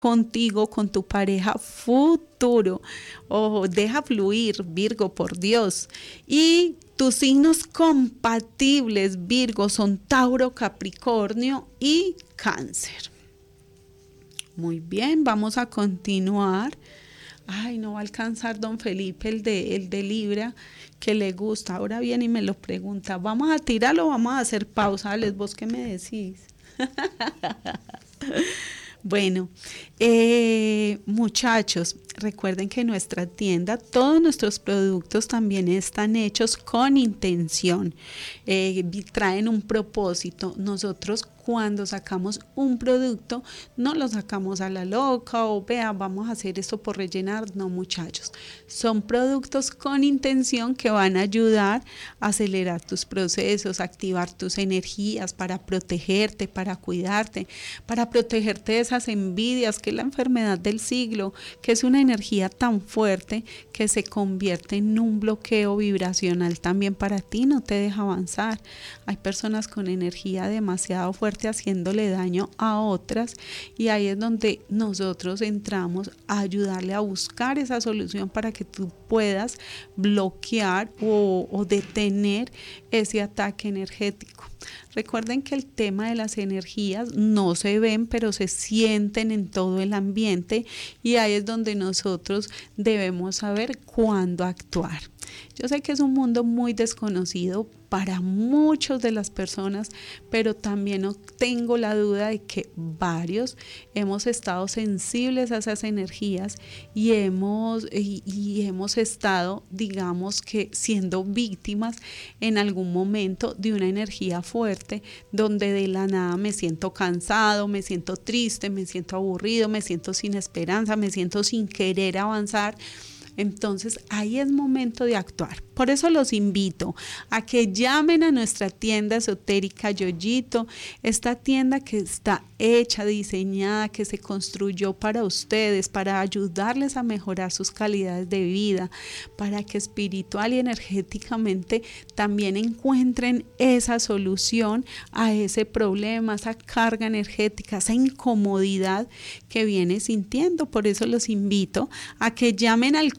contigo, con tu pareja futuro. Ojo, deja fluir, Virgo, por Dios. Y tus signos compatibles, Virgo, son Tauro, Capricornio y Cáncer. Muy bien, vamos a continuar. Ay, no va a alcanzar don Felipe, el de Libra, que le gusta. Ahora viene y me lo pregunta. ¿Vamos a tirarlo o vamos a hacer pausa? ¿Les vos qué me decís? Bueno, muchachos, recuerden que en nuestra tienda todos nuestros productos también están hechos con intención, traen un propósito. Nosotros cuando sacamos un producto no lo sacamos a la loca o vea, vamos a hacer esto por rellenar. No, muchachos, son productos con intención que van a ayudar a acelerar tus procesos, activar tus energías para protegerte, para cuidarte, para protegerte de esas envidias, que es la enfermedad del siglo, que es una energía tan fuerte que se convierte en un bloqueo vibracional también para ti, no te deja avanzar. Hay personas con energía demasiado fuerte haciéndole daño a otras, y ahí es donde nosotros entramos a ayudarle a buscar esa solución para que tú puedas bloquear o detener ese ataque energético. Recuerden que el tema de las energías no se ven, pero se sienten en todo el ambiente, y ahí es donde nosotros debemos saber cuándo actuar. Yo sé que es un mundo muy desconocido para muchas de las personas, pero también no tengo la duda de que varios hemos estado sensibles a esas energías y hemos estado, digamos que, siendo víctimas en algún momento de una energía fuerte, donde de la nada me siento cansado, me siento triste, me siento aburrido, me siento sin esperanza, me siento sin querer avanzar. Entonces ahí es momento de actuar. Por eso los invito a que llamen a nuestra tienda esotérica Yoyito, esta tienda que está hecha, diseñada, que se construyó para ustedes, para ayudarles a mejorar sus calidades de vida, para que espiritual y energéticamente también encuentren esa solución a ese problema, esa carga energética, esa incomodidad que viene sintiendo. Por eso los invito a que llamen al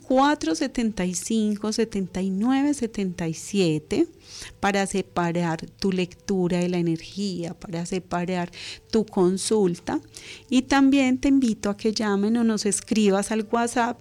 475-7977 para separar tu lectura de la energía, para separar tu consulta. Y también te invito a que llamen o nos escribas al WhatsApp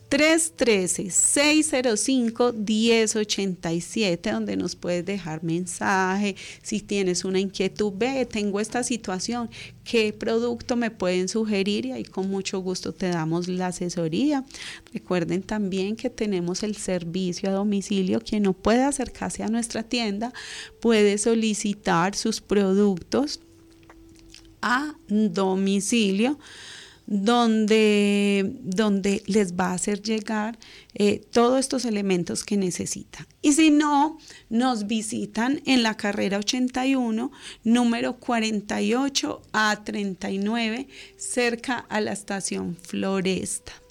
313-605-1087, donde nos puedes dejar mensaje. Si tienes una inquietud, tengo esta situación, ¿qué producto me pueden sugerir? Y ahí con mucho gusto te damos la asesoría. Recuerden también que tenemos el servicio a domicilio. Quien no puede acercarse a nuestra tienda puede solicitar sus productos a domicilio, donde les va a hacer llegar todos estos elementos que necesitan. Y si no, nos visitan en la carrera 81, número 48 a 39, cerca a la estación Floresta.